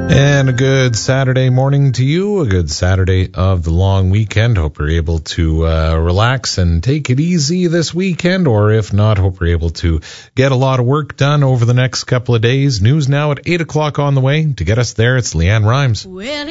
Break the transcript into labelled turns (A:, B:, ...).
A: And a good Saturday morning to you, a good Saturday of the long weekend. Hope you're able to relax and take it easy this weekend, or if not, hope you're able to get a lot of work done over the next couple of days. News now at 8 o'clock on the way. To get us there, it's Leanne Rhymes.
B: Well,